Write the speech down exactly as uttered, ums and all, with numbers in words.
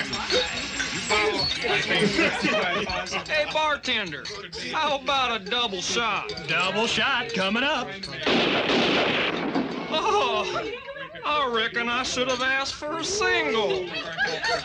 Hey, bartender, how about a double shot? Double shot coming up. Oh, I reckon I should have asked for a single.